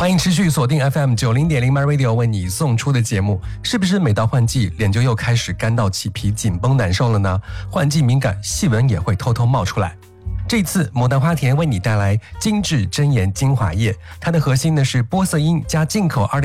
欢迎持续锁定 FM90.0 MyRadio 为你送出的节目。是不是每到换季，脸就又开始干到起皮、紧绷难受了呢？换季敏感，细纹也会偷偷冒出来。这次牡丹花田为你带来精致真颜精华液，它的核心呢是玻色因加进口